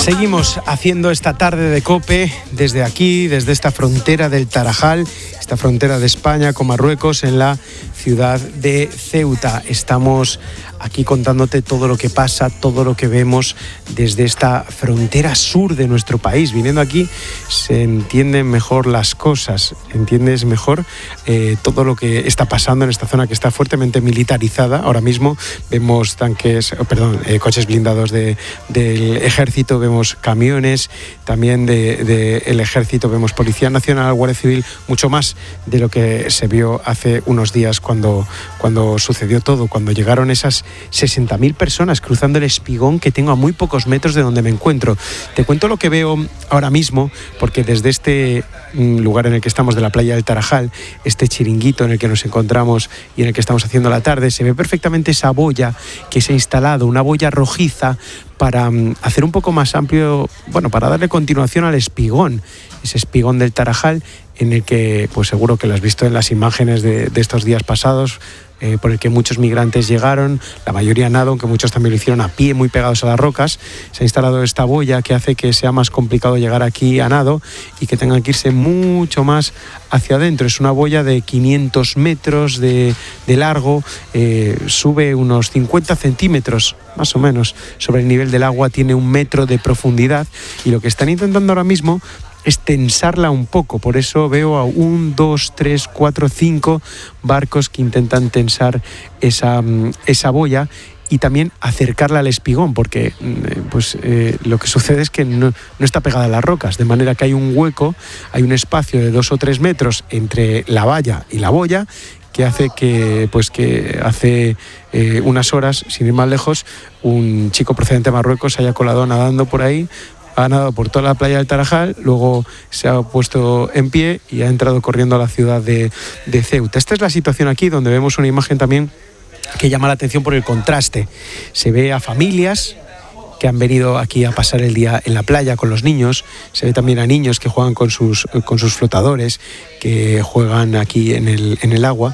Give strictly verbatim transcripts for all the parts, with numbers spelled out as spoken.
Seguimos haciendo esta tarde de COPE desde aquí, desde esta frontera del Tarajal, esta frontera de España con Marruecos, en la ciudad de Ceuta. Estamos aquí contándote todo lo que pasa, todo lo que vemos desde esta frontera sur de nuestro país. Viniendo aquí se entienden mejor las cosas, entiendes mejor eh, todo lo que está pasando en esta zona que está fuertemente militarizada. Ahora mismo vemos tanques, oh, perdón, eh, coches blindados de, del ejército, vemos camiones también del de, de ejército, vemos Policía Nacional, Guardia Civil, mucho más de lo que se vio hace unos días cuando, cuando sucedió todo, cuando llegaron esas sesenta mil personas cruzando el espigón que tengo a muy pocos metros de donde me encuentro. Te cuento lo que veo ahora mismo, porque desde este lugar en el que estamos, de la playa del Tarajal, este chiringuito en el que nos encontramos y en el que estamos haciendo la tarde, se ve perfectamente esa boya que se ha instalado, una boya rojiza para um, hacer un poco más amplio, bueno, para darle continuación al espigón, ese espigón del Tarajal, en el que, pues seguro que lo has visto en las imágenes de, de estos días pasados, eh, por el que muchos migrantes llegaron, la mayoría a nado, aunque muchos también lo hicieron a pie, muy pegados a las rocas. Se ha instalado esta boya que hace que sea más complicado llegar aquí a nado y que tengan que irse mucho más hacia adentro. Es una boya de quinientos metros de, de largo, eh, sube unos cincuenta centímetros más o menos sobre el nivel del agua, tiene un metro de profundidad, y lo que están intentando ahora mismo es tensarla un poco. Por eso veo a un, dos, tres, cuatro, cinco barcos que intentan tensar esa, esa boya y también acercarla al espigón, porque pues eh, lo que sucede es que no, no está pegada a las rocas, de manera que hay un hueco, hay un espacio de dos o tres metros entre la valla y la boya, que hace que, pues que hace eh, unas horas, sin ir más lejos, un chico procedente de Marruecos se haya colado nadando por ahí, ha nadado por toda la playa del Tarajal, luego se ha puesto en pie y ha entrado corriendo a la ciudad de, de Ceuta. Esta es la situación aquí, donde vemos una imagen también que llama la atención por el contraste. Se ve a familias que han venido aquí a pasar el día en la playa con los niños, se ve también a niños que juegan con sus, con sus flotadores, que juegan aquí en el, en el agua,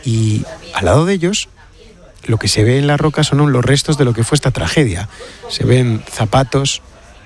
y al lado de ellos lo que se ve en la roca son los restos de lo que fue esta tragedia. Se ven zapatos,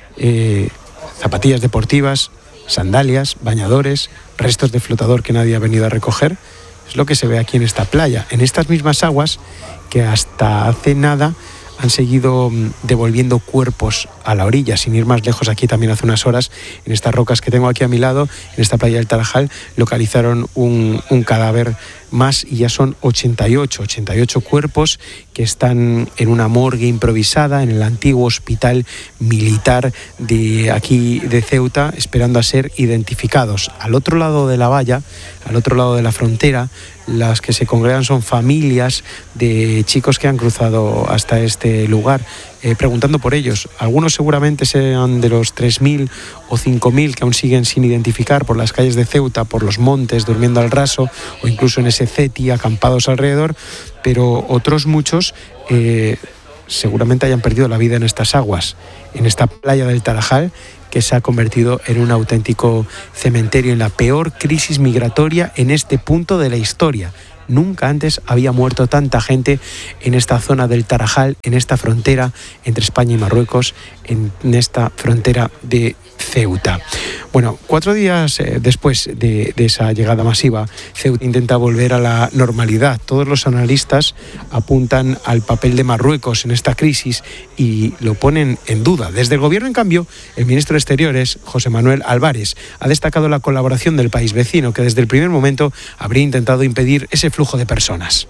Eh, zapatillas deportivas, sandalias, bañadores, restos de flotador que nadie ha venido a recoger. Es lo que se ve aquí en esta playa, en estas mismas aguas que hasta hace nada han seguido devolviendo cuerpos a la orilla. Sin ir más lejos, aquí también hace unas horas, en estas rocas que tengo aquí a mi lado, en esta playa del Tarajal, localizaron un, un cadáver más, y ya son ochenta y ocho cuerpos que están en una morgue improvisada en el antiguo hospital militar de aquí de Ceuta, esperando a ser identificados. Al otro lado de la valla, al otro lado de la frontera, las que se congregan son familias de chicos que han cruzado hasta este lugar, eh, preguntando por ellos. Algunos seguramente sean de los tres mil o cinco mil que aún siguen sin identificar por las calles de Ceuta, por los montes, durmiendo al raso, o incluso en ese ceti acampados alrededor, pero otros muchos eh, seguramente hayan perdido la vida en estas aguas, en esta playa del Tarajal, que se ha convertido en un auténtico cementerio, en la peor crisis migratoria en este punto de la historia. Nunca antes había muerto tanta gente en esta zona del Tarajal, en esta frontera entre España y Marruecos, en esta frontera de Ceuta. Bueno, cuatro días eh, después de, de esa llegada masiva, Ceuta intenta volver a la normalidad. Todos los analistas apuntan al papel de Marruecos en esta crisis y lo ponen en duda. Desde el gobierno, en cambio, el ministro de Exteriores, José Manuel Álvarez, ha destacado la colaboración del país vecino, que desde el primer momento habría intentado impedir ese flujo de personas.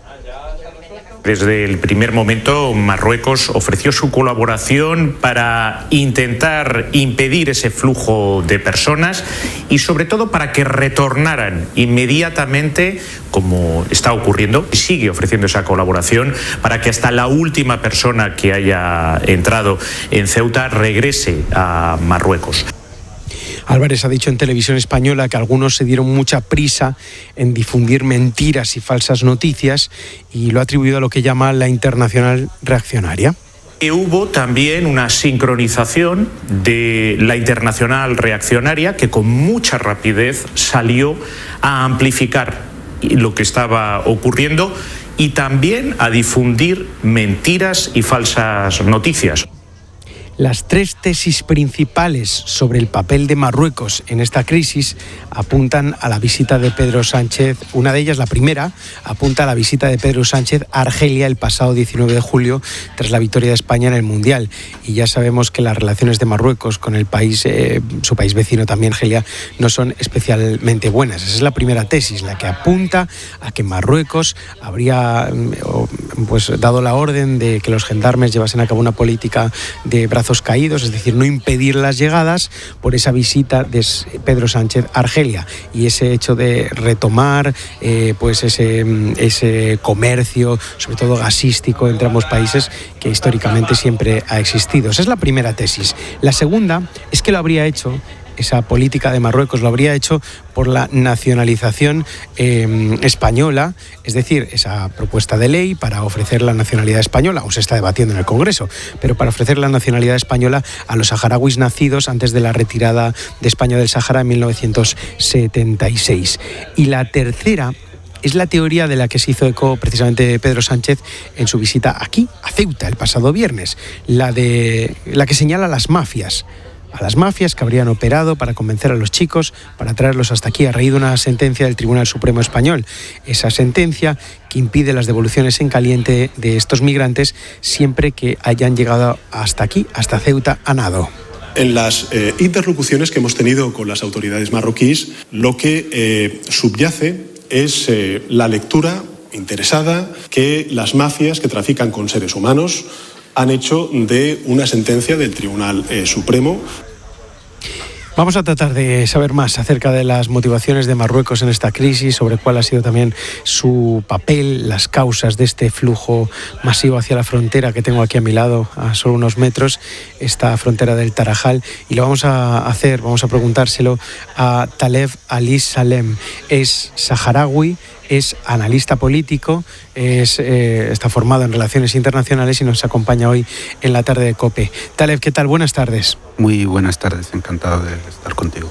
Desde el primer momento, Marruecos ofreció su colaboración para intentar impedir ese flujo de personas y, sobre todo, para que retornaran inmediatamente, como está ocurriendo, y sigue ofreciendo esa colaboración para que hasta la última persona que haya entrado en Ceuta regrese a Marruecos. Álvarez ha dicho en Televisión Española que algunos se dieron mucha prisa en difundir mentiras y falsas noticias, y lo ha atribuido a lo que llama la internacional reaccionaria. Hubo también una sincronización de la internacional reaccionaria, que con mucha rapidez salió a amplificar lo que estaba ocurriendo y también a difundir mentiras y falsas noticias. Las tres tesis principales sobre el papel de Marruecos en esta crisis apuntan a la visita de Pedro Sánchez. Una de ellas, la primera, apunta a la visita de Pedro Sánchez a Argelia el pasado diecinueve de julio tras la victoria de España en el Mundial. Y ya sabemos que las relaciones de Marruecos con el país, eh, su país vecino también, Argelia, no son especialmente buenas. Esa es la primera tesis, la que apunta a que Marruecos habría pues, dado la orden de que los gendarmes llevasen a cabo una política de brazos caídos, es decir, no impedir las llegadas por esa visita de Pedro Sánchez a Argelia y ese hecho de retomar eh, pues ese, ese comercio, sobre todo gasístico, entre ambos países que históricamente siempre ha existido. Esa es la primera tesis. La segunda es que lo habría hecho, esa política de Marruecos lo habría hecho por la nacionalización eh, española, es decir, esa propuesta de ley para ofrecer la nacionalidad española, aún se está debatiendo en el Congreso, pero para ofrecer la nacionalidad española a los saharauis nacidos antes de la retirada de España del Sáhara en mil novecientos setenta y seis. Y la tercera es la teoría de la que se hizo eco precisamente Pedro Sánchez en su visita aquí, a Ceuta, el pasado viernes, la, de, la que señala a las mafias. a las mafias que habrían operado para convencer a los chicos, para traerlos hasta aquí a raíz de una sentencia del Tribunal Supremo Español. Esa sentencia que impide las devoluciones en caliente de estos migrantes siempre que hayan llegado hasta aquí, hasta Ceuta, a nado. En las eh, interlocuciones que hemos tenido con las autoridades marroquíes, lo que eh, subyace es eh, la lectura interesada que las mafias que trafican con seres humanos han hecho de una sentencia del Tribunal eh, Supremo. Vamos a tratar de saber más acerca de las motivaciones de Marruecos en esta crisis, sobre cuál ha sido también su papel, las causas de este flujo masivo hacia la frontera que tengo aquí a mi lado, a solo unos metros, esta frontera del Tarajal. Y lo vamos a hacer, vamos a preguntárselo a Taleb Ali Salem. Es saharaui, es analista político, es, eh, está formado en relaciones internacionales y nos acompaña hoy en la tarde de COPE. Taleb, ¿qué tal? Buenas tardes. Muy buenas tardes, encantado de estar contigo.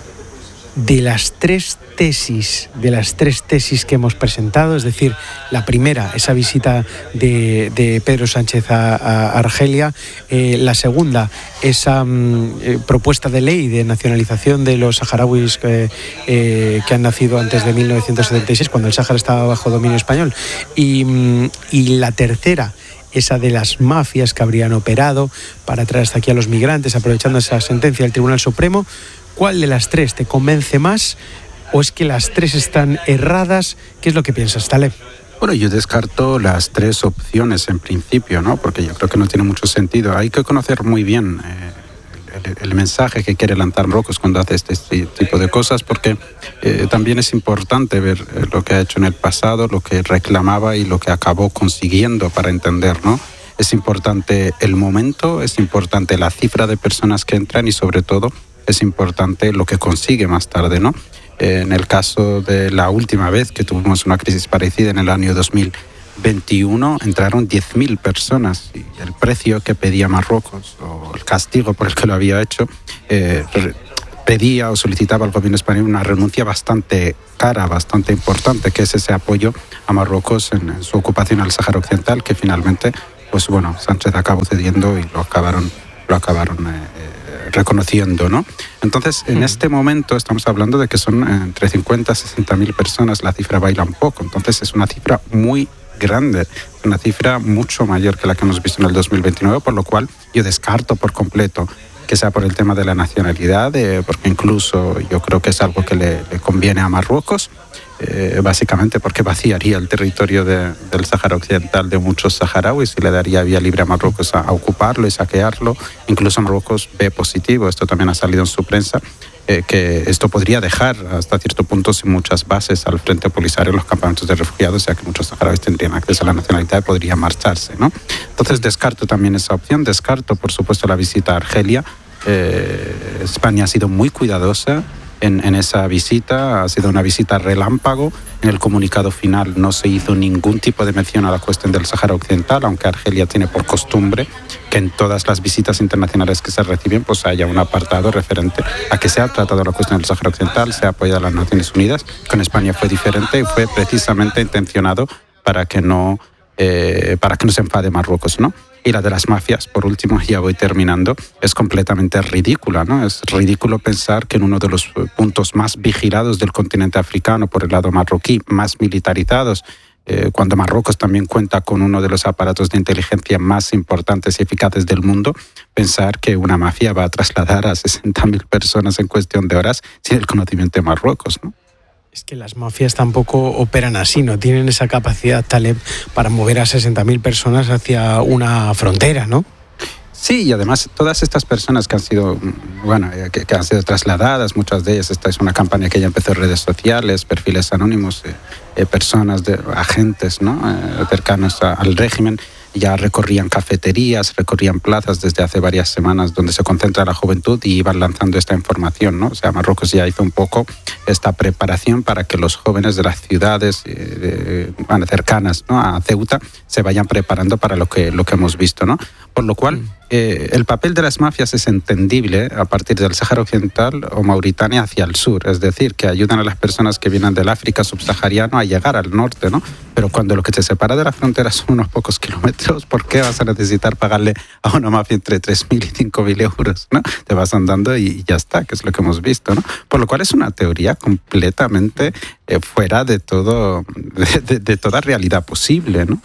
De las tres tesis, de las tres tesis que hemos presentado, es decir, la primera, esa visita de, de Pedro Sánchez a, a Argelia, eh, la segunda, esa mm, eh, propuesta de ley de nacionalización de los saharauis eh, eh, que han nacido antes de mil novecientos setenta y seis, cuando el Sáhara estaba bajo dominio español, y, mm, y la tercera, esa de las mafias que habrían operado para traer hasta aquí a los migrantes, aprovechando esa sentencia del Tribunal Supremo. ¿Cuál de las tres te convence más? ¿O es que las tres están erradas? ¿Qué es lo que piensas, Taleb? Bueno, yo descarto las tres opciones en principio, ¿no? Porque yo creo que no tiene mucho sentido. Hay que conocer muy bien eh, el, el mensaje que quiere lanzar Marruecos cuando hace este, este tipo de cosas, porque eh, también es importante ver eh, lo que ha hecho en el pasado, lo que reclamaba y lo que acabó consiguiendo para entender, ¿no? Es importante el momento, es importante la cifra de personas que entran y sobre todo es importante lo que consigue más tarde, ¿no? Eh, en el caso de la última vez que tuvimos una crisis parecida en el año dos mil veintiuno, entraron diez mil personas y el precio que pedía Marruecos o el castigo por el que lo había hecho eh, pedía o solicitaba al gobierno español una renuncia bastante cara, bastante importante, que es ese apoyo a Marruecos en, en su ocupación al Sáhara Occidental, que finalmente, pues bueno, Sánchez acabó cediendo y lo acabaron, lo acabaron eh, reconociendo, ¿no? Entonces, en este momento estamos hablando de que son entre cincuenta y sesenta mil personas, la cifra baila un poco, entonces es una cifra muy grande, una cifra mucho mayor que la que hemos visto en el dos mil veintinueve, por lo cual yo descarto por completo que sea por el tema de la nacionalidad, eh, porque incluso yo creo que es algo que le, le conviene a Marruecos, eh, básicamente porque vaciaría el territorio de, del Sáhara Occidental de muchos saharauis y le daría vía libre a Marruecos a, a ocuparlo y saquearlo. Incluso Marruecos ve positivo, esto también ha salido en su prensa, eh, que esto podría dejar hasta cierto punto sin muchas bases al frente polisario en los campamentos de refugiados, ya que muchos saharauis tendrían acceso a la nacionalidad y podrían marcharse, ¿no? Entonces descarto también esa opción, descarto por supuesto la visita a Argelia. Eh, España ha sido muy cuidadosa en, en esa visita, ha sido una visita relámpago. En el comunicado final no se hizo ningún tipo de mención a la cuestión del Sáhara Occidental, aunque Argelia tiene por costumbre que en todas las visitas internacionales que se reciben pues haya un apartado referente a que se ha tratado la cuestión del Sáhara Occidental, se ha apoyado a las Naciones Unidas. Con España fue diferente y fue precisamente intencionado para que no, eh, para que no se enfade Marruecos, ¿no? Y la de las mafias, por último, ya voy terminando, es completamente ridícula, ¿no? Es ridículo pensar que en uno de los puntos más vigilados del continente africano, por el lado marroquí, más militarizados, eh, cuando Marruecos también cuenta con uno de los aparatos de inteligencia más importantes y eficaces del mundo, pensar que una mafia va a trasladar a sesenta mil personas en cuestión de horas sin el conocimiento de Marruecos, ¿no? Es que las mafias tampoco operan así, no tienen esa capacidad, Taleb, para mover a sesenta mil personas hacia una frontera, ¿no? Sí, y además todas estas personas que han sido, bueno, que, que han sido trasladadas, muchas de ellas, esta es una campaña que ya empezó en redes sociales, perfiles anónimos, eh, eh, personas, de, agentes, ¿no? eh, cercanos a, al régimen, ya recorrían cafeterías, recorrían plazas desde hace varias semanas donde se concentra la juventud y iban lanzando esta información, ¿no? O sea, Marruecos ya hizo un poco esta preparación para que los jóvenes de las ciudades eh, bueno, cercanas, ¿no? a Ceuta se vayan preparando para lo que, lo que hemos visto, ¿no? Por lo cual, eh, el papel de las mafias es entendible a partir del Sáhara Occidental o Mauritania hacia el sur, es decir, que ayudan a las personas que vienen del África subsahariano a llegar al norte, ¿no? Pero cuando lo que te separa de la frontera son unos pocos kilómetros, ¿por qué vas a necesitar pagarle a una mafia entre tres mil y cinco mil euros, ¿no? Te vas andando y ya está, que es lo que hemos visto, ¿no? Por lo cual es una teoría completamente eh, fuera de todo, de, de, de toda realidad posible, ¿no?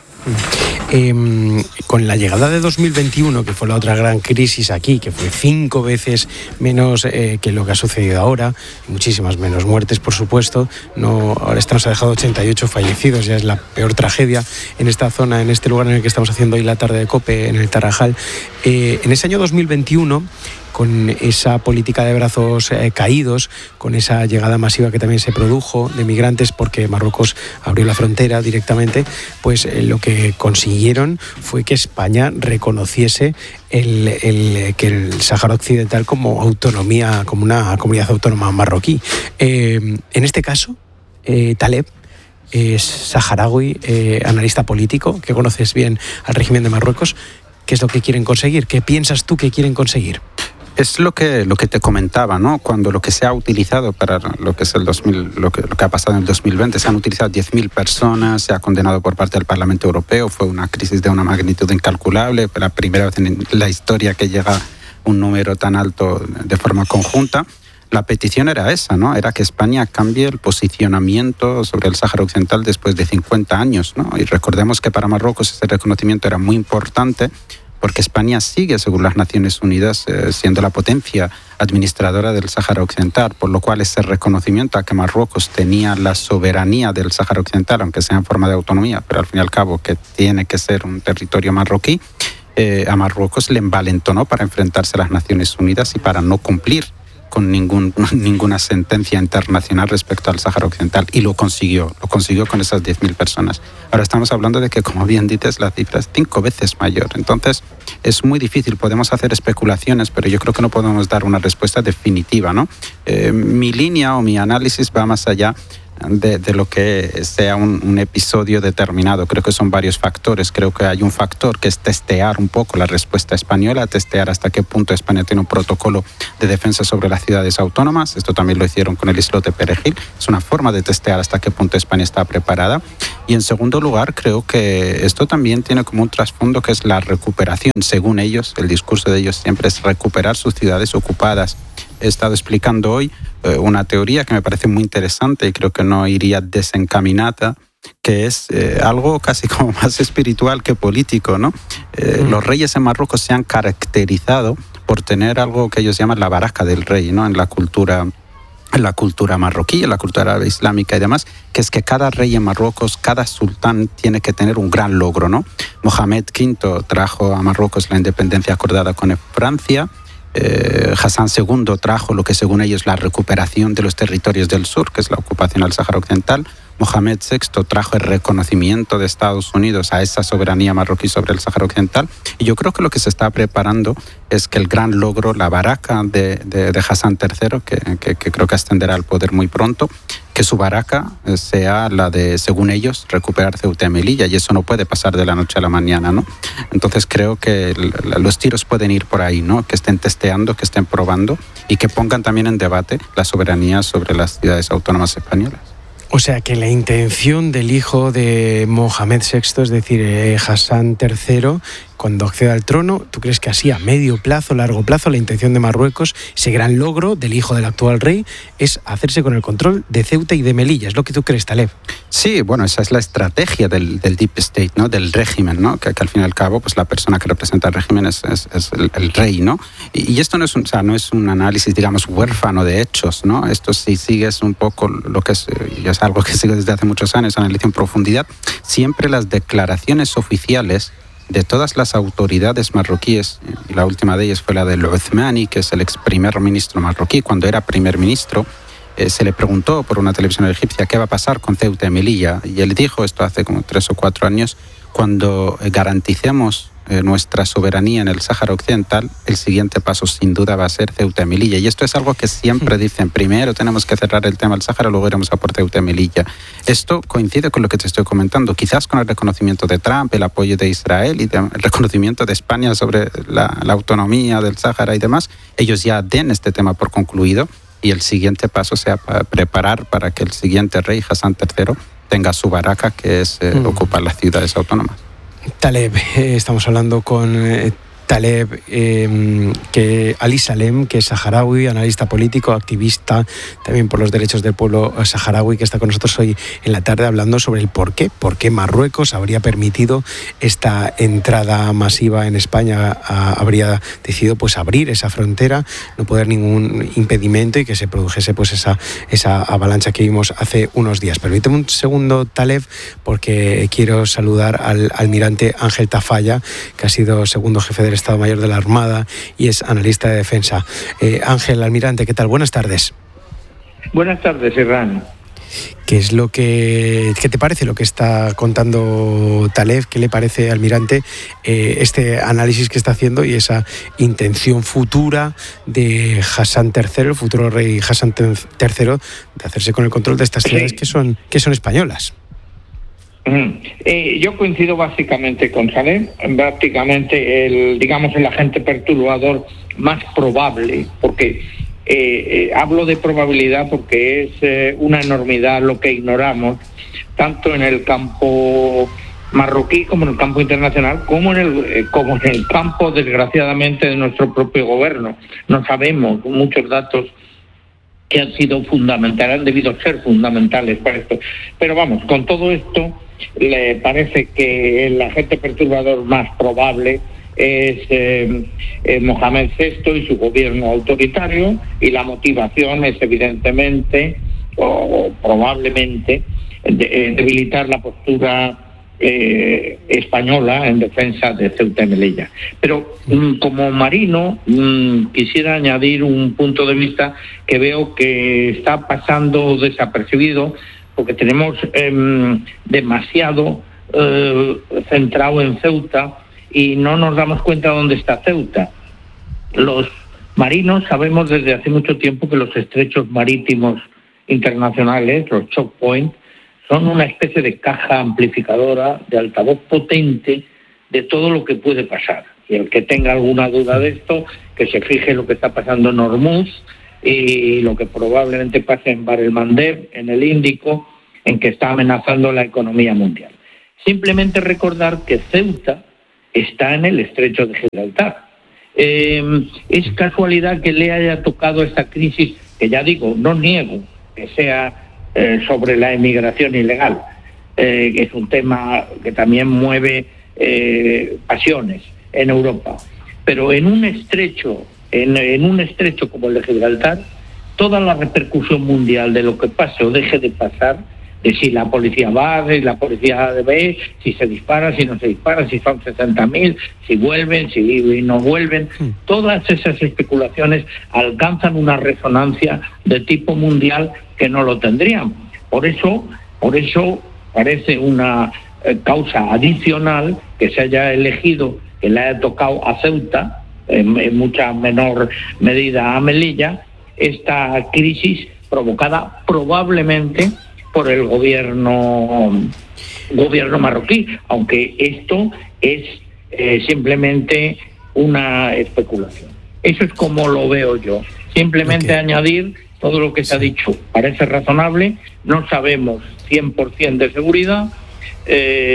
Eh, con la llegada de dos mil veintiuno, que fue la otra gran crisis aquí, que fue cinco veces menos eh, que lo que ha sucedido ahora, muchísimas menos muertes, por supuesto, no, ahora esta nos ha dejado ochenta y ocho fallecidos, ya es la peor tragedia en esta zona, en este lugar en el que estamos haciendo hoy la tarde de COPE, en el Tarajal. Eh, en ese año dos mil veintiuno, con esa política de brazos eh, caídos, con esa llegada masiva que también se produjo de migrantes porque Marruecos abrió la frontera directamente, pues eh, lo que consiguieron fue que España reconociese el, el, que el Sáhara Occidental como autonomía, como una comunidad autónoma marroquí. Eh, en este caso, eh, Taleb es saharaui, eh, analista político, que conoces bien al régimen de Marruecos. ¿Qué es lo que quieren conseguir? ¿Qué piensas tú que quieren conseguir? Es lo que, lo que te comentaba, ¿no? Cuando lo que se ha utilizado para lo que es el dos mil, lo que, lo que ha pasado en el dos mil veinte, se han utilizado diez mil personas, se ha condenado por parte del Parlamento Europeo, fue una crisis de una magnitud incalculable, la primera vez en la historia que llega un número tan alto de forma conjunta. La petición era esa, ¿no? Era que España cambie el posicionamiento sobre el Sáhara Occidental después de cincuenta años, ¿no? Y recordemos que para Marruecos ese reconocimiento era muy importante, porque España sigue, según las Naciones Unidas, eh, siendo la potencia administradora del Sáhara Occidental, por lo cual ese reconocimiento a que Marruecos tenía la soberanía del Sáhara Occidental, aunque sea en forma de autonomía, pero al fin y al cabo que tiene que ser un territorio marroquí, eh, a Marruecos le envalentonó para enfrentarse a las Naciones Unidas y para no cumplir con ningún, ninguna sentencia internacional respecto al Sáhara Occidental, y lo consiguió, lo consiguió con esas diez mil personas. Ahora estamos hablando de que, como bien dices, la cifra es cinco veces mayor. Entonces, es muy difícil, podemos hacer especulaciones, pero yo creo que no podemos dar una respuesta definitiva, ¿no? Eh, mi línea o mi análisis va más allá De, de lo que sea un, un episodio determinado. Creo que son varios factores. Creo que hay un factor que es testear un poco la respuesta española, testear hasta qué punto España tiene un protocolo de defensa sobre las ciudades autónomas. Esto también lo hicieron con el islote Perejil. Es una forma de testear hasta qué punto España está preparada. Y en segundo lugar, creo que esto también tiene como un trasfondo que es la recuperación. Según ellos, el discurso de ellos siempre es recuperar sus ciudades ocupadas. He estado explicando hoy eh, una teoría que me parece muy interesante y creo que no iría desencaminada, que es eh, algo casi como más espiritual que político, ¿no? Eh, mm. Los reyes en Marruecos se han caracterizado por tener algo que ellos llaman la baraca del rey, ¿no? En la cultura, en la cultura marroquí, en la cultura árabe islámica y demás, que es que cada rey en Marruecos, cada sultán tiene que tener un gran logro, ¿no? Mohamed quinto trajo a Marruecos la independencia acordada con Francia. Eh, Hassan segundo trajo lo que según ellos la recuperación de los territorios del sur, que es la ocupación al Sáhara Occidental. Mohamed sexto trajo el reconocimiento de Estados Unidos a esa soberanía marroquí sobre el Sáhara Occidental. Y yo creo que lo que se está preparando es que el gran logro, la baraca de, de, de Hassan tercero, que, que, que creo que ascenderá al poder muy pronto, que su baraca sea la de, según ellos, recuperar Ceuta y Melilla, y eso no puede pasar de la noche a la mañana, ¿no? Entonces creo que los tiros pueden ir por ahí, ¿no? Que estén testeando, que estén probando y que pongan también en debate la soberanía sobre las ciudades autónomas españolas. O sea que la intención del hijo de Mohamed sexto, es decir, eh, Hassan tercero, cuando acceda al trono, ¿tú crees que así a medio plazo, largo plazo, la intención de Marruecos, ese gran logro del hijo del actual rey, es hacerse con el control de Ceuta y de Melilla? ¿Es lo que tú crees, Taleb? Sí, bueno, esa es la estrategia del, del Deep State, ¿no? Del régimen, ¿no? Que, que al fin y al cabo, pues la persona que representa el régimen es, es, es el, el rey, ¿no? Y, y esto no es, un, o sea, no es un análisis, digamos, huérfano de hechos, ¿no? Esto sí sigues un poco lo que es, y es algo que sigo desde hace muchos años, analizo en profundidad, siempre las declaraciones oficiales de todas las autoridades marroquíes, y la última de ellas fue la del Othmani, que es el ex primer ministro marroquí, cuando era primer ministro, eh, se le preguntó por una televisión egipcia qué va a pasar con Ceuta y Melilla, y él dijo, esto hace como tres o cuatro años, cuando garanticemos eh, nuestra soberanía en el Sáhara Occidental, el siguiente paso sin duda va a ser Ceuta y Melilla. Y esto es algo que siempre dicen, primero tenemos que cerrar el tema del Sáhara, luego iremos a por Ceuta y Melilla. Esto coincide con lo que te estoy comentando, quizás con el reconocimiento de Trump, el apoyo de Israel y de, el reconocimiento de España sobre la, la autonomía del Sáhara y demás. Ellos ya den este tema por concluido y el siguiente paso sea para preparar para que el siguiente rey, Hassan tercero, tenga su baraca, que es eh, mm. ocupar las ciudades autónomas. Taleb, eh, estamos hablando con eh, Taleb eh, que Ali Salem, que es saharaui, analista político, activista también por los derechos del pueblo saharaui, que está con nosotros hoy en la tarde hablando sobre el por qué, por qué Marruecos habría permitido esta entrada masiva en España, a, habría decidido pues abrir esa frontera, no poner ningún impedimento y que se produjese pues esa, esa avalancha que vimos hace unos días. Permíteme un segundo, Taleb, porque quiero saludar al almirante Ángel Tafalla, que ha sido segundo jefe del Estado Mayor de la Armada y es analista de defensa. Eh, Ángel, almirante, ¿qué tal? Buenas tardes. Buenas tardes, Irán. ¿Qué es lo que, qué te parece lo que está contando Taleb? ¿Qué le parece, almirante, eh, este análisis que está haciendo y esa intención futura de Hassan tercero, el futuro rey Hassan tercero, de hacerse con el control de estas ciudades sí. que son que son españolas? Eh, yo coincido básicamente con Salem, prácticamente el, digamos, el agente perturbador más probable, porque eh, eh, hablo de probabilidad porque es eh, una enormidad lo que ignoramos, tanto en el campo marroquí como en el campo internacional, como en el, eh, como en el campo, desgraciadamente, de nuestro propio gobierno. No sabemos muchos datos que han sido fundamentales, han debido ser fundamentales para esto. Pero vamos, con todo esto, le parece que el agente perturbador más probable es eh, eh, Mohamed sexto y su gobierno autoritario, y la motivación es evidentemente o, o probablemente de, eh, debilitar la postura eh, española en defensa de Ceuta y Melilla. Pero mm, como marino mm, quisiera añadir un punto de vista que veo que está pasando desapercibido, porque tenemos eh, demasiado eh, centrado en Ceuta y no nos damos cuenta de dónde está Ceuta. Los marinos sabemos desde hace mucho tiempo que los estrechos marítimos internacionales, los choke points, son una especie de caja amplificadora, de altavoz potente de todo lo que puede pasar. Y el que tenga alguna duda de esto, que se fije lo que está pasando en Hormuz y lo que probablemente pase en Bab el-Mandeb, en el Índico, en que está amenazando la economía mundial. Simplemente recordar que Ceuta está en el estrecho de Gibraltar. Eh, es casualidad que le haya tocado esta crisis, que ya digo, no niego que sea eh, sobre la emigración ilegal, eh, que es un tema que también mueve eh, pasiones en Europa. Pero en un estrecho, en, en un estrecho como el de Gibraltar, toda la repercusión mundial de lo que pase o deje de pasar, de si la policía va, si la policía ve, si se dispara, si no se dispara, si son sesenta mil, si vuelven, si no vuelven, todas esas especulaciones alcanzan una resonancia de tipo mundial que no lo tendrían. Por eso, por eso parece una eh, causa adicional que se haya elegido, que le haya tocado a Ceuta, en, en mucha menor medida a Melilla, esta crisis provocada probablemente por el gobierno gobierno marroquí, aunque esto es eh, simplemente una especulación. Eso es como lo veo yo. Simplemente okay. añadir todo lo que se ha dicho. Parece razonable, no sabemos cien por ciento de seguridad, eh,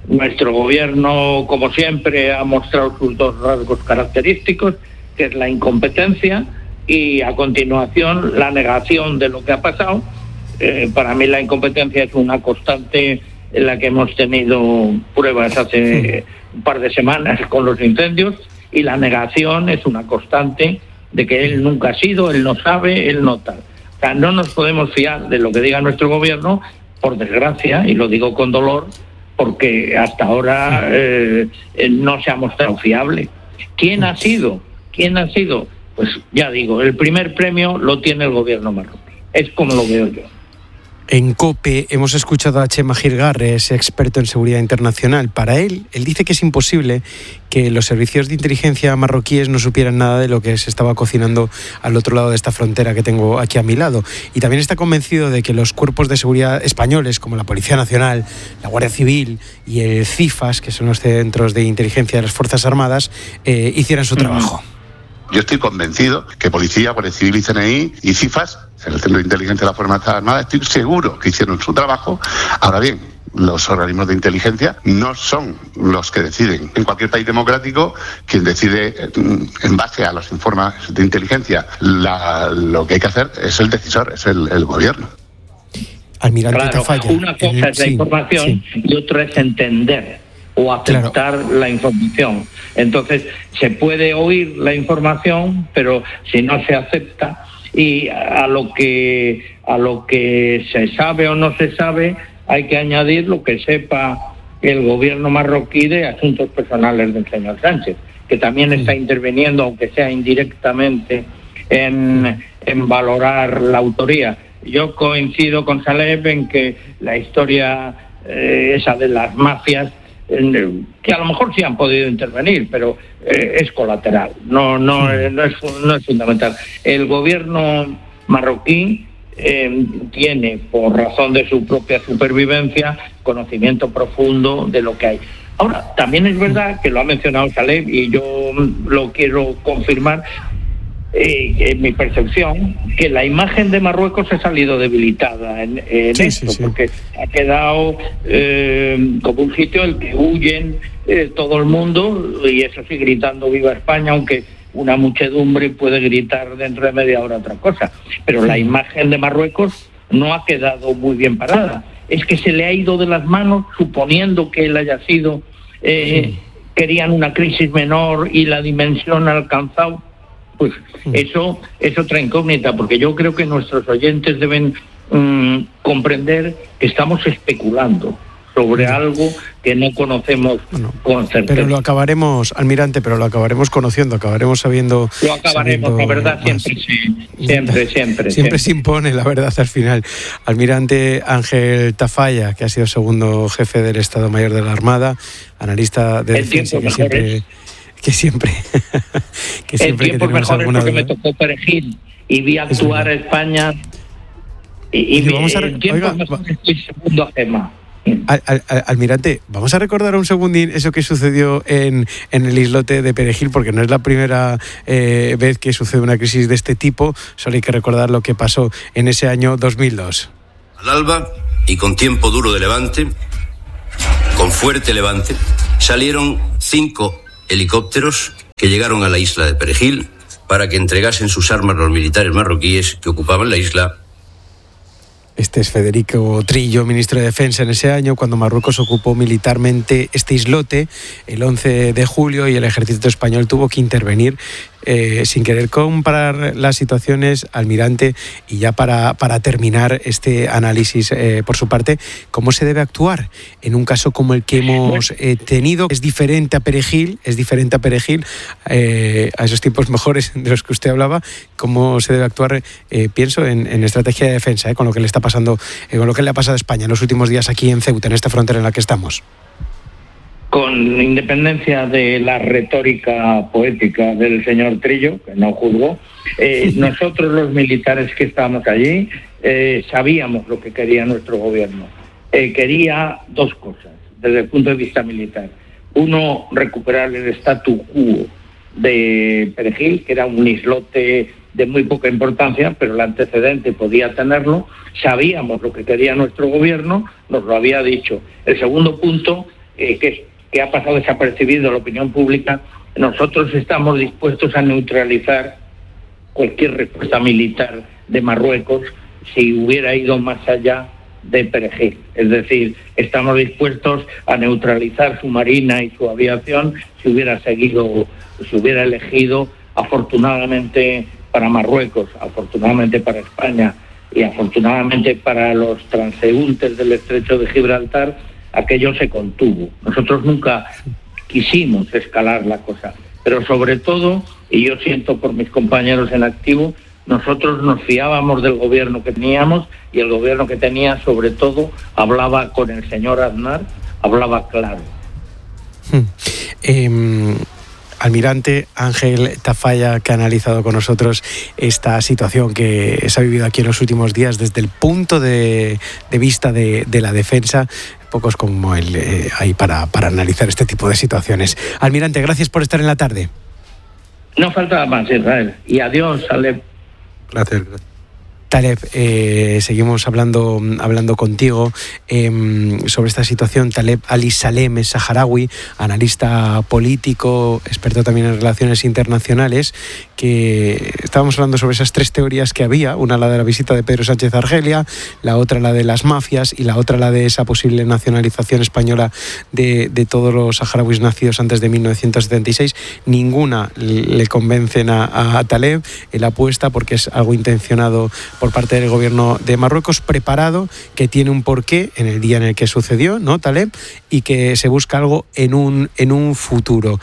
Nuestro gobierno, como siempre, ha mostrado sus dos rasgos característicos, que es la incompetencia y, a continuación, la negación de lo que ha pasado. Eh, para mí la incompetencia es una constante en la que hemos tenido pruebas hace un par de semanas con los incendios, y la negación es una constante de que él nunca ha sido, él no sabe, él no tal. O sea, no nos podemos fiar de lo que diga nuestro gobierno, por desgracia, y lo digo con dolor, porque hasta ahora eh, no se ha mostrado fiable. ¿Quién ha sido? ¿Quién ha sido? Pues ya digo, el primer premio lo tiene el gobierno marroquí. Es como lo veo yo. En COPE hemos escuchado a Chema Girgarre, ese experto en seguridad internacional. Para él, él dice que es imposible que los servicios de inteligencia marroquíes no supieran nada de lo que se estaba cocinando al otro lado de esta frontera que tengo aquí a mi lado. Y también está convencido de que los cuerpos de seguridad españoles, como la Policía Nacional, la Guardia Civil y el CIFAS, que son los centros de inteligencia de las Fuerzas Armadas, eh, hicieran su trabajo. Yo estoy convencido que Policía, Guardia Civil y C N I y CIFAS, el Centro de Inteligencia de las Fuerzas Armadas, estoy seguro que hicieron su trabajo. Ahora bien, los organismos de inteligencia no son los que deciden. En cualquier país democrático, quien decide en base a los informes de inteligencia la, lo que hay que hacer es el decisor, es el, el gobierno. Almirante Claro, Tafalla. Una cosa el, es la sí, información sí. y otra es entender o aceptar claro. la información. Entonces, se puede oír la información, pero si no se acepta, y a lo que a lo que se sabe o no se sabe, hay que añadir lo que sepa el gobierno marroquí de asuntos personales del señor Sánchez, que también está interviniendo, aunque sea indirectamente, en, en valorar la autoría. Yo coincido con Saleh en que la historia eh, esa de las mafias, que a lo mejor sí han podido intervenir, pero eh, es colateral, no no, sí. no, es, no es fundamental. El gobierno marroquí eh, tiene, por razón de su propia supervivencia, conocimiento profundo de lo que hay. Ahora, también es verdad que lo ha mencionado Saleh y yo lo quiero confirmar, eh, en mi percepción, que la imagen de Marruecos ha salido debilitada en, en sí, esto, sí, sí. porque ha quedado eh, como un sitio al que huyen eh, todo el mundo, y eso sí, gritando viva España, aunque una muchedumbre puede gritar dentro de media hora otra cosa, pero la imagen de Marruecos no ha quedado muy bien parada. Es que se le ha ido de las manos, suponiendo que él haya sido, eh, sí. querían una crisis menor y la dimensión ha alcanzado. Pues eso es otra incógnita, porque yo creo que nuestros oyentes deben mmm, comprender que estamos especulando sobre algo que no conocemos bueno, con certeza. Pero lo acabaremos, almirante, pero lo acabaremos conociendo, acabaremos sabiendo... Lo acabaremos, sabiendo la verdad siempre, sí, siempre, siempre. Siempre se impone la verdad al final. Almirante Ángel Tafalla, que ha sido segundo jefe del Estado Mayor de la Armada, analista de defensa, que siempre... que siempre que siempre el tiempo mejor es porque me tocó Perejil y vi actuar a España y, y, y vamos a re- el tiempo oiga, mejor va- estoy segundo a Gema. Al, al, al, almirante, vamos a recordar un segundín eso que sucedió en, en el islote de Perejil, porque no es la primera eh, vez que sucede una crisis de este tipo. Solo hay que recordar lo que pasó en ese año dos mil dos. Al alba y con tiempo duro de levante, con fuerte levante, salieron cinco helicópteros que llegaron a la isla de Perejil para que entregasen sus armas a los militares marroquíes que ocupaban la isla. Este es Federico Trillo, ministro de Defensa en ese año, cuando Marruecos ocupó militarmente este islote el once de julio y el ejército español tuvo que intervenir. Eh, sin querer comparar las situaciones, almirante, y ya para, para terminar este análisis eh, por su parte, ¿cómo se debe actuar en un caso como el que hemos eh, tenido? Es diferente a Perejil, es diferente a Perejil, eh, a esos tiempos mejores de los que usted hablaba. ¿Cómo se debe actuar? Eh, pienso en, en estrategia de defensa, eh, con lo que le está pasando, eh, con lo que le ha pasado a España en los últimos días aquí en Ceuta, en esta frontera en la que estamos. Con independencia de la retórica poética del señor Trillo, que no juzgo, eh, nosotros los militares que estábamos allí eh, sabíamos lo que quería nuestro gobierno. Eh, quería dos cosas desde el punto de vista militar. Uno, recuperar el statu quo de Perejil, que era un islote de muy poca importancia, pero el antecedente podía tenerlo. Sabíamos lo que quería nuestro gobierno, nos lo había dicho. El segundo punto eh, que, que ha pasado desapercibido a la opinión pública, nosotros estamos dispuestos a neutralizar cualquier respuesta militar de Marruecos si hubiera ido más allá de Perejil. Es decir, estamos dispuestos a neutralizar su marina y su aviación si hubiera seguido, si hubiera elegido, afortunadamente para Marruecos, afortunadamente para España y afortunadamente para los transeúntes del estrecho de Gibraltar, aquello se contuvo. Nosotros nunca quisimos escalar la cosa, pero sobre todo, y yo siento por mis compañeros en activo, nosotros nos fiábamos del gobierno que teníamos y el gobierno que tenía, sobre todo, hablaba con el señor Aznar, hablaba claro. Hmm. Eh, Almirante Ángel Tafalla, que ha analizado con nosotros esta situación que se ha vivido aquí en los últimos días desde el punto de, de vista de, de la defensa, pocos como él eh, hay para, para analizar este tipo de situaciones. Almirante, gracias por estar en la tarde. No falta más, Israel. Y adiós, Ale. Gracias, gracias. Taleb, eh, seguimos hablando, hablando contigo eh, sobre esta situación. Taleb Ali Salem es saharaui, analista político, experto también en relaciones internacionales, que estábamos hablando sobre esas tres teorías que había, una la de la visita de Pedro Sánchez a Argelia, la otra la de las mafias y la otra la de esa posible nacionalización española de, de todos los saharauis nacidos antes de mil novecientos setenta y seis. Ninguna le convencen a, a Taleb. Él apuesta porque es algo intencionado por parte del gobierno de Marruecos, preparado, que tiene un porqué en el día en el que sucedió, ¿no, Taleb? Y que se busca algo en un, en un futuro.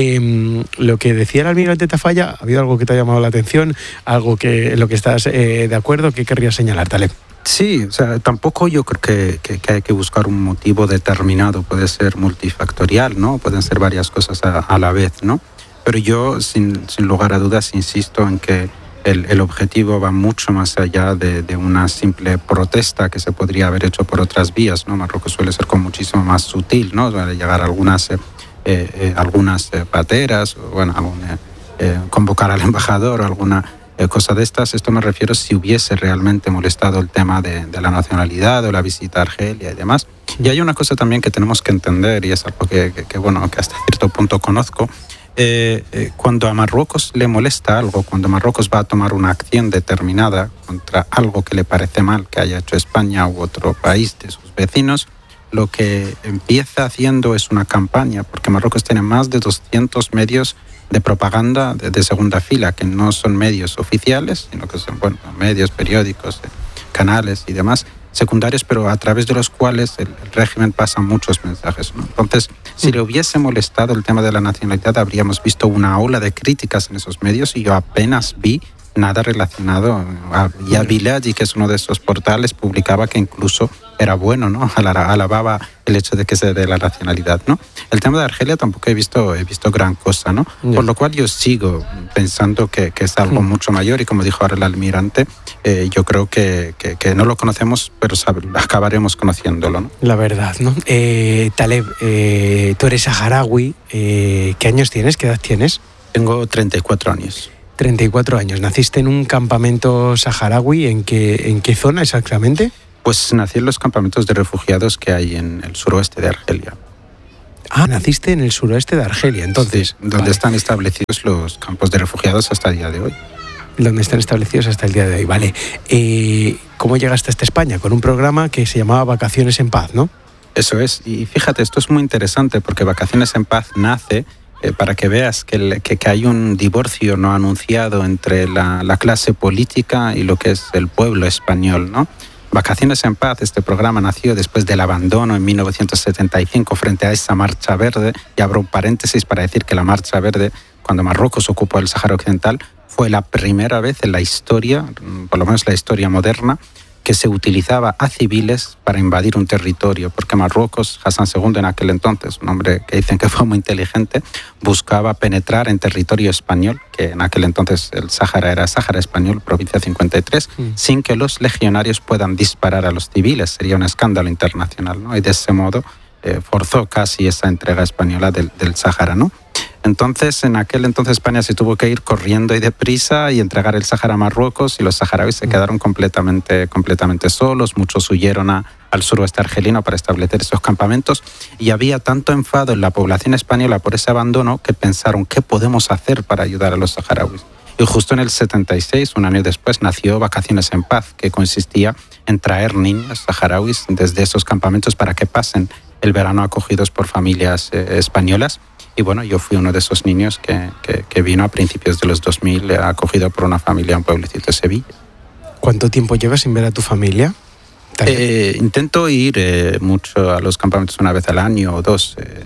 Eh, lo que decía el almirante Tafalla, ¿ha habido algo que te ha llamado la atención? ¿Algo que en lo que estás eh, de acuerdo? ¿Qué querrías señalar, Taleb? Sí, o sea, tampoco yo creo que, que, que hay que buscar un motivo determinado, puede ser multifactorial, ¿no? Pueden ser varias cosas a, a la vez, ¿no? Pero yo, sin, sin lugar a dudas, insisto en que El, el objetivo va mucho más allá de, de una simple protesta que se podría haber hecho por otras vías, ¿no? Marruecos suele ser con muchísimo más sutil, ¿no? Suele llegar a algunas, eh, eh, algunas eh, pateras, o, bueno, algún, eh, eh, convocar al embajador o alguna eh, cosa de estas. Esto me refiero si hubiese realmente molestado el tema de, de la nacionalidad o la visita a Argelia y demás. Y hay una cosa también que tenemos que entender, y es algo que, que, que bueno, que hasta cierto punto conozco. Eh, eh, cuando a Marruecos le molesta algo, cuando Marruecos va a tomar una acción determinada contra algo que le parece mal que haya hecho España u otro país de sus vecinos, lo que empieza haciendo es una campaña, porque Marruecos tiene más de doscientos medios de propaganda de, de segunda fila, que no son medios oficiales, sino que son, bueno, medios, periódicos, eh, canales y demás, secundarios, pero a través de los cuales el, el régimen pasa muchos mensajes, ¿no? Entonces, si le hubiese molestado el tema de la nacionalidad, habríamos visto una ola de críticas en esos medios, y yo apenas vi nada relacionado. Ya Biladi, que es uno de esos portales, publicaba que incluso era bueno, ¿no? Alababa el hecho de que se dé la nacionalidad, ¿no? El tema de Argelia tampoco he visto, he visto gran cosa, ¿no? Yeah. Por lo cual yo sigo pensando que, que es algo mm. mucho mayor, y como dijo ahora el almirante, eh, yo creo que, que, que no lo conocemos, pero sab- acabaremos conociéndolo, ¿no? La verdad, ¿no? Eh, Taleb, eh, tú eres saharaui, eh, ¿qué años tienes? ¿Qué edad tienes? Tengo treinta y cuatro años. treinta y cuatro años. ¿Naciste en un campamento saharaui? ¿En qué, en qué zona exactamente? Pues nací en los campamentos de refugiados que hay en el suroeste de Argelia. Ah, naciste en el suroeste de Argelia, entonces. Sí, donde vale. están establecidos los campos de refugiados hasta el día de hoy. Donde están establecidos hasta el día de hoy, vale. Eh, ¿Cómo llegaste hasta España? Con un programa que se llamaba Vacaciones en Paz, ¿no? Eso es. Y fíjate, esto es muy interesante, porque Vacaciones en Paz nace eh, para que veas que, el, que, que hay un divorcio no anunciado entre la, la clase política y lo que es el pueblo español, ¿no? Vacaciones en Paz, este programa nació después del abandono en mil novecientos setenta y cinco frente a esa Marcha Verde, y abro un paréntesis para decir que la Marcha Verde, cuando Marruecos ocupó el Sáhara Occidental, fue la primera vez en la historia, por lo menos la historia moderna, que se utilizaba a civiles para invadir un territorio, porque Marruecos, Hassan segundo en aquel entonces, un hombre que dicen que fue muy inteligente, buscaba penetrar en territorio español, que en aquel entonces el Sáhara era Sáhara Español, provincia cincuenta y tres, mm. sin que los legionarios puedan disparar a los civiles. Sería un escándalo internacional, ¿no? Y de ese modo eh, forzó casi esa entrega española del, del Sáhara, ¿no? Entonces, en aquel entonces España se tuvo que ir corriendo y deprisa y entregar el Sáhara a Marruecos, y los saharauis se quedaron completamente, completamente solos. Muchos huyeron a, al suroeste argelino para establecer esos campamentos, y había tanto enfado en la población española por ese abandono que pensaron, ¿qué podemos hacer para ayudar a los saharauis? Y justo en el setenta y seis, un año después, nació Vacaciones en Paz, que consistía en traer niños saharauis desde esos campamentos para que pasen el verano acogidos por familias eh, españolas. Y bueno, yo fui uno de esos niños que, que, que vino a principios de los dos mil, eh, acogido por una familia en un pueblecito de Sevilla. ¿Cuánto tiempo llevas sin ver a tu familia? Eh, intento ir eh, mucho a los campamentos una vez al año o dos. Eh,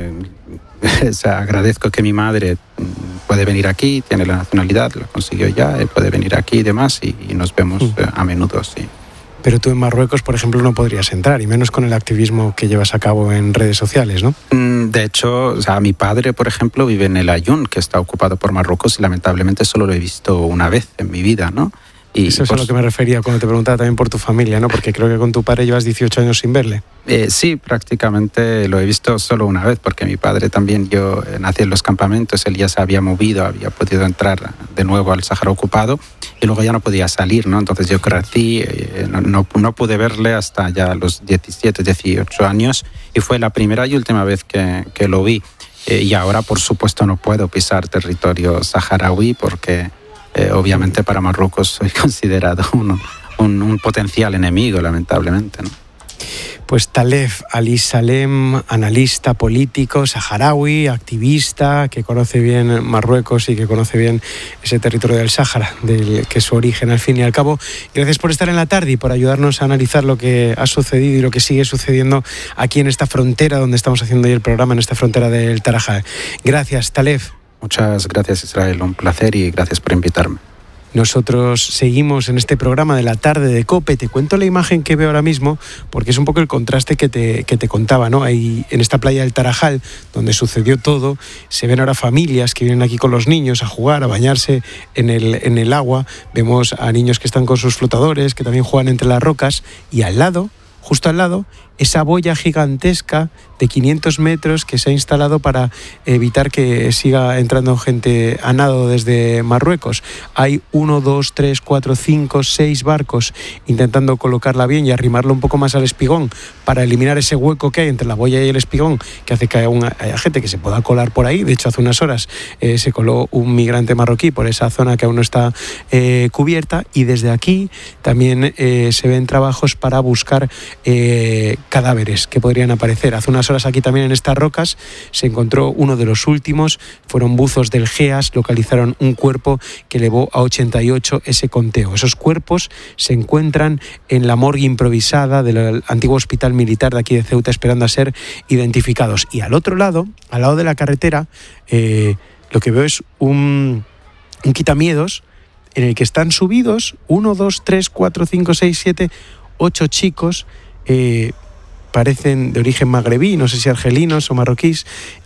eh, o sea, agradezco que mi madre puede venir aquí, tiene la nacionalidad, la consiguió ya, puede venir aquí y demás, y, y nos vemos mm. a menudo, sí. Pero tú en Marruecos, por ejemplo, no podrías entrar, y menos con el activismo que llevas a cabo en redes sociales, ¿no? De hecho, o sea, mi padre, por ejemplo, vive en el Ayun, que está ocupado por Marruecos, y lamentablemente solo lo he visto una vez en mi vida, ¿no? Y eso es pues, a lo que me refería cuando te preguntaba también por tu familia, ¿no? Porque creo que con tu padre llevas dieciocho años sin verle. Eh, sí, prácticamente lo he visto solo una vez, porque mi padre también, yo nací en los campamentos, él ya se había movido, había podido entrar de nuevo al Sáhara ocupado, y luego ya no podía salir, ¿no? Entonces yo crecí, eh, no, no, no pude verle hasta ya los diecisiete, dieciocho años, y fue la primera y última vez que, que lo vi. Eh, y ahora, por supuesto, no puedo pisar territorio saharaui porque... Eh, obviamente para Marruecos soy considerado uno, un, un potencial enemigo, lamentablemente, ¿no? Pues Talef Ali Salem, analista político, saharaui, activista, que conoce bien Marruecos y que conoce bien ese territorio del Sáhara, del que es su origen al fin y al cabo. Gracias por estar en la tarde y por ayudarnos a analizar lo que ha sucedido y lo que sigue sucediendo aquí en esta frontera donde estamos haciendo hoy el programa, en esta frontera del Tarajal. Gracias, Talef. Muchas gracias, Israel. Un placer y gracias por invitarme. Nosotros seguimos en este programa de la tarde de COPE. Te cuento la imagen que veo ahora mismo porque es un poco el contraste que te, que te contaba, ¿no? Ahí en esta playa del Tarajal, donde sucedió todo, se ven ahora familias que vienen aquí con los niños a jugar, a bañarse en el, en el agua. Vemos a niños que están con sus flotadores, que también juegan entre las rocas, y al lado, justo al lado, esa boya gigantesca de quinientos metros que se ha instalado para evitar que siga entrando gente a nado desde Marruecos. Hay uno, dos, tres, cuatro, cinco, seis barcos intentando colocarla bien y arrimarlo un poco más al espigón para eliminar ese hueco que hay entre la boya y el espigón, que hace que haya, una, haya gente que se pueda colar por ahí. De hecho, hace unas horas eh, se coló un migrante marroquí por esa zona que aún no está eh, cubierta, y desde aquí también eh, se ven trabajos para buscar eh, cadáveres que podrían aparecer. Hace unas horas aquí también en estas rocas se encontró uno de los últimos, fueron buzos del GEAS, localizaron un cuerpo que elevó a ochenta y ocho ese conteo. Esos cuerpos se encuentran en la morgue improvisada del antiguo hospital militar de aquí de Ceuta, esperando a ser identificados. Y al otro lado, al lado de la carretera, eh, lo que veo es un, un quitamiedos en el que están subidos uno, dos, tres, cuatro, cinco, seis, siete, ocho chicos, eh, parecen de origen magrebí, no sé si argelinos o marroquíes,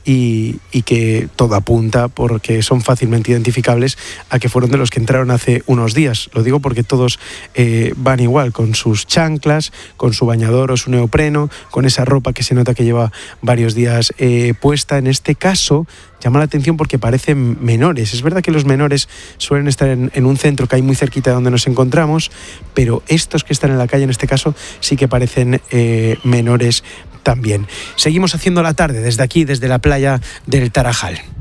y, y que todo apunta, porque son fácilmente identificables, a que fueron de los que entraron hace unos días. Lo digo porque todos eh, van igual, con sus chanclas, con su bañador o su neopreno, con esa ropa que se nota que lleva varios días eh, puesta. En este caso llama la atención porque parecen menores. Es verdad que los menores suelen estar en, en un centro que hay muy cerquita de donde nos encontramos, pero estos que están en la calle en este caso sí que parecen eh, menores también. Seguimos haciendo la tarde desde aquí, desde la playa del Tarajal.